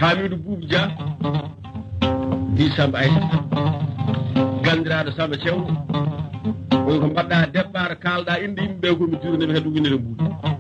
Hamidou Boubou Dia di Samba Aïssa gandiraɗo Samba Thiaw ko mbaɗɗa départ kalɗa inde yimɓe ko mi jurani ɓe kadi winere Mbuuɗi